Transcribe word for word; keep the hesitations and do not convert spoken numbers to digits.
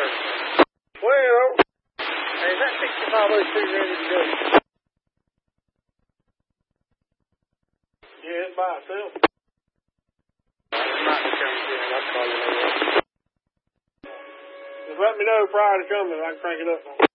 Well, hey, is that sixty-five oh two ready to go? Yeah, it's by itself. It might be coming in. I'll call you later. Just let me know prior to coming. I can crank it up.